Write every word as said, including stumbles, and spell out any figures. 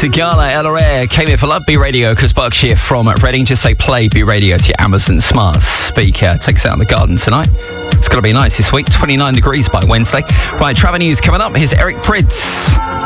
Sigala El Rare came here for Love B Radio, Chris Berkshire from Reading. Just say play B Radio to your Amazon smart speaker. Take us out in the garden tonight. It's going to be nice this week. twenty-nine degrees by Wednesday. Right, travel news coming up. Here's Eric Prydz.